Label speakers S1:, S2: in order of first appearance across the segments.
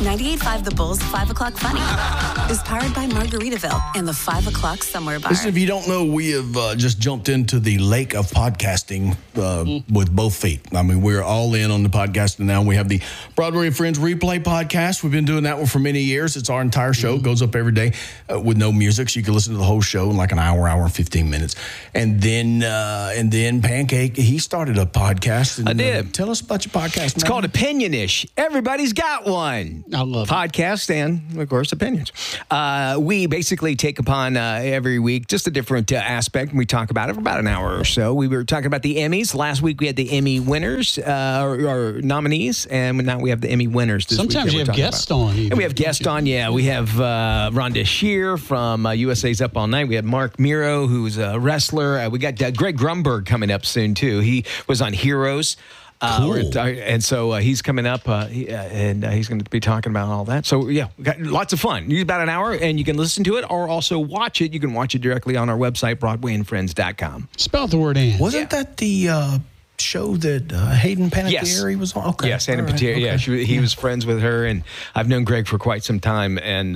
S1: 98.5 The Bull's 5 O'Clock Funny is powered by Margaritaville and the 5 O'Clock Somewhere Bar.
S2: Listen, if you don't know, we have just jumped into the lake of podcasting with both feet. I mean, we're all in on the podcasting now. We have the Broadway and Friends Replay podcast. We've been doing that one for many years. It's our entire show. It goes up every day with no music, so you can listen to the whole show in like an hour and 15 minutes. And then Pancake, he started a podcast. And,
S3: I did.
S2: Tell us about your podcast,
S3: It's called Opinion-ish. Everybody's got one.
S4: I love it.
S3: Podcast and, of course, opinions. We basically take upon every week just a different aspect, and we talk about it for about an hour or so. We were talking about the Emmys. Last week we had the Emmy winners, or nominees, and now we have the Emmy winners this week.
S4: Sometimes you have guests on.
S3: And we have guests on, yeah. We have Rhonda Shear from USA's Up All Night. We had Mark Miro, who's a wrestler. We got Greg Grumberg coming up soon, too. He was on Heroes.
S2: Cool.
S3: And so he's coming up, and he's going to be talking about all that. So, yeah, we got lots of fun. It's about an hour, and you can listen to it or also watch it. You can watch it directly on our website, BroadwayandFriends.com.
S4: Spell the word "and."
S2: Wasn't that the show that Hayden Panettiere was on? Okay.
S3: Yes, Hayden Panettiere.
S2: Okay.
S3: Yeah, he was friends with her, and I've known Greg for quite some time. And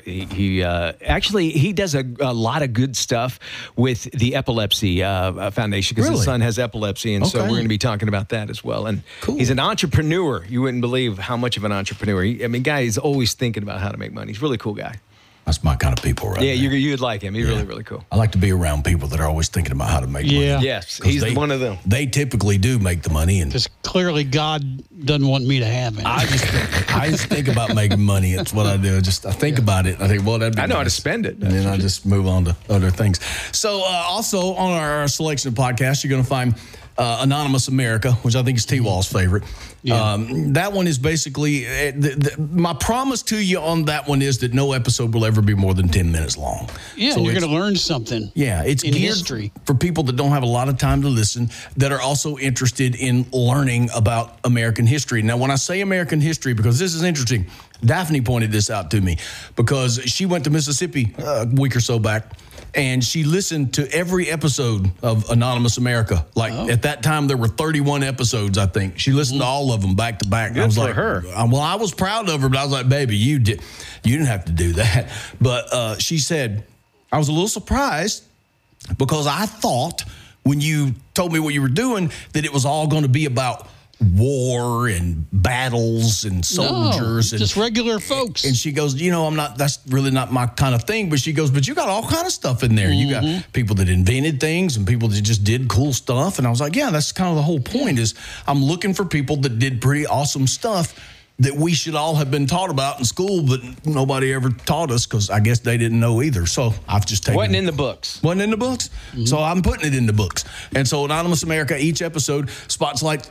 S3: he actually does a lot of good stuff with the Epilepsy Foundation because his son has epilepsy, and so we're going to be talking about that as well. And he's an entrepreneur. You wouldn't believe how much of an entrepreneur. Guy is always thinking about how to make money. He's a really cool guy.
S2: That's my kind of people, right?
S3: Yeah, you'd like him. He's really, really cool.
S2: I like to be around people that are always thinking about how to make money.
S3: Yes, he's one of them.
S2: They typically do make the money.
S4: Because clearly God doesn't want me to have it.
S2: I just think about making money. It's what I do. I think about it. I think, well, that'd be
S3: I know
S2: nice.
S3: how to spend it.
S2: And then I just move on to other things. So also on our selection of podcasts, you're going to find Anonymous America, which I think is T-Wall's favorite.
S4: Yeah.
S2: That one is basically, my promise to you on that one is that no episode will ever be more than 10 minutes long.
S4: Yeah,
S2: so
S4: you're going to learn something.
S2: Yeah, it's
S4: in
S2: geared
S4: history
S2: for people that don't have a lot of time to listen, that are also interested in learning about American history. Now, when I say American history, because this is interesting, Daphne pointed this out to me because she went to Mississippi a week or so back, and she listened to every episode of Anonymous America. At that time, there were 31 episodes, I think. She listened to all of them back to back.
S3: Good for her.
S2: Well, I was proud of her, but I was like, baby, you didn't have to do that. But she said, I was a little surprised because I thought when you told me what you were doing that it was all going to be about war and battles and soldiers.
S4: No, just regular folks.
S2: And she goes, that's really not my kind of thing. But she goes, but you got all kind of stuff in there. You got people that invented things and people that just did cool stuff. And I was like, yeah, that's kind of the whole point is I'm looking for people that did pretty awesome stuff that we should all have been taught about in school, but nobody ever taught us because I guess they didn't know either. So I've just taken
S3: Wasn't in the books.
S2: Wasn't in the books. So I'm putting it in the books. And so Anonymous America, each episode spotlights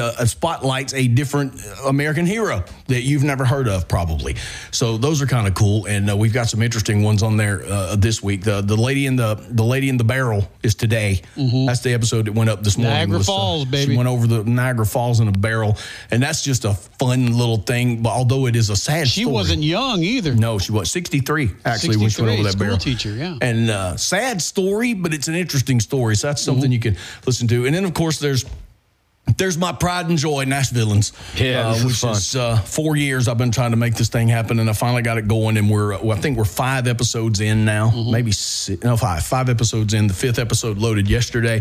S2: a different American hero that you've never heard of, probably. So those are kind of cool. And we've got some interesting ones on there this week. The lady in the barrel is today. That's the episode that went up this morning.
S4: Niagara Falls, baby.
S2: She went over the Niagara Falls in a barrel, and that's just a fun little thing. But although it is a sad story.
S4: She wasn't young either.
S2: No, she was 63 actually when she went over that barrel.
S4: Teacher, yeah.
S2: And sad story, but it's an interesting story. So that's something you can listen to. And then of course there's my pride and joy, Nashvilleans.
S3: Yeah,
S2: which is 4 years I've been trying to make this thing happen, and I finally got it going. And I think we're 5 episodes in now, maybe 5 episodes in. The 5th episode loaded yesterday.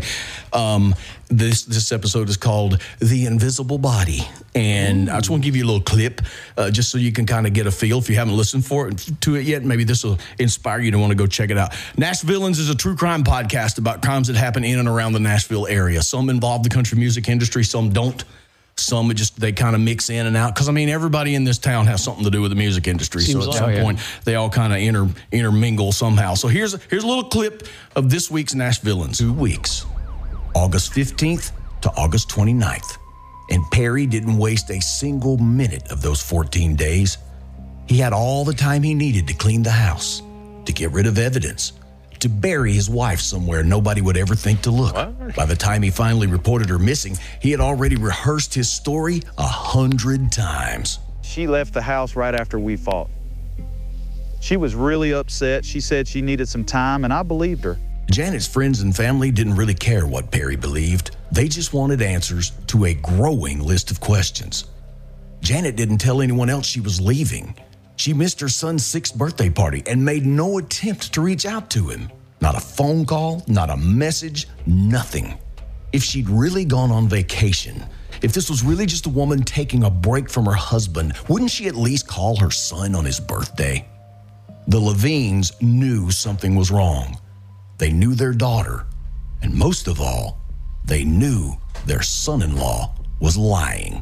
S2: This episode is called "The Invisible Body," and I just want to give you a little clip, just so you can kind of get a feel. If you haven't listened to it yet, maybe this will inspire you to want to go check it out. Nashvilleans is a true crime podcast about crimes that happen in and around the Nashville area. Some involve the country music industry, some don't. Some they kind of mix in and out because everybody in this town has something to do with the music industry. So at some point they all kind of intermingle somehow. So here's a little clip of this week's Nashvilleans. 2 weeks, August 15th to August 29th. And Perry didn't waste a single minute of those 14 days. He had all the time he needed to clean the house, to get rid of evidence, to bury his wife somewhere nobody would ever think to look. What? By the time he finally reported her missing, he had already rehearsed his story 100 times.
S5: She left the house right after we fought. She was really upset. She said she needed some time, and I believed her.
S2: Janet's friends and family didn't really care what Perry believed. They just wanted answers to a growing list of questions. Janet didn't tell anyone else she was leaving. She missed her son's 6th birthday party and made no attempt to reach out to him. Not a phone call, not a message, nothing. If she'd really gone on vacation, if this was really just a woman taking a break from her husband, wouldn't she at least call her son on his birthday? The Levines knew something was wrong. They knew their daughter, and most of all, they knew their son-in-law was lying.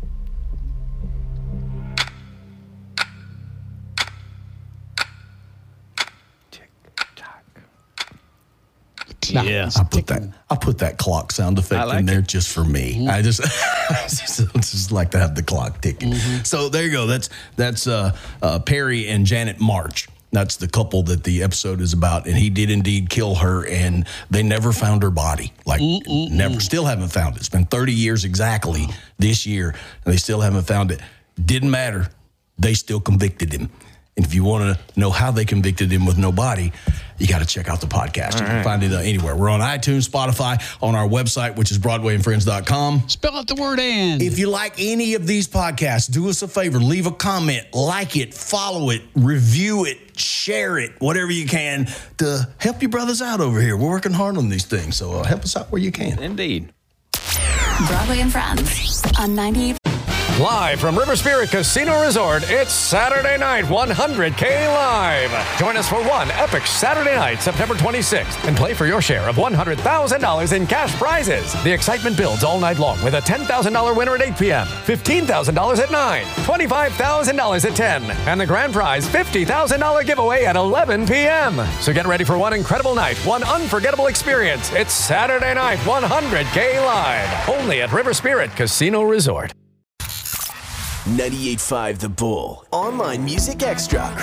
S3: Yeah.
S2: I put that clock sound effect in there just for me. I just like to have the clock ticking. So there you go. That's Perry and Janet March. That's the couple that the episode is about, and he did indeed kill her, and they never found her body. Never, still haven't found it. It's been 30 years exactly this year, and they still haven't found it. Didn't matter. They still convicted him. And if you want to know how they convicted him with no body, you got to check out the podcast. You can find it anywhere. We're on iTunes, Spotify, on our website, which is BroadwayandFriends.com.
S4: Spell out the word "and."
S2: If you like any of these podcasts, do us a favor. Leave a comment, like it, follow it, review it, share it, whatever you can to help your brothers out over here. We're working hard on these things, so help us out where you can.
S3: Indeed.
S1: Broadway and Friends on 98.
S6: Live from River Spirit Casino Resort, it's Saturday Night 100K Live. Join us for one epic Saturday night, September 26th, and play for your share of $100,000 in cash prizes. The excitement builds all night long with a $10,000 winner at 8 p.m., $15,000 at 9, $25,000 at 10, and the grand prize $50,000 giveaway at 11 p.m. So get ready for one incredible night, one unforgettable experience. It's Saturday Night 100K Live, only at River Spirit Casino Resort.
S7: 98.5 The Bull. Online Music Extra.